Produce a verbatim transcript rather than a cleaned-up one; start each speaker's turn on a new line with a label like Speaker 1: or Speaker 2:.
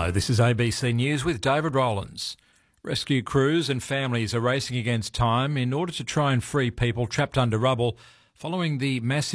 Speaker 1: Hello, this is A B C News with David Rowlands. Rescue crews and families are racing against time in order to try and free people trapped under rubble following the massive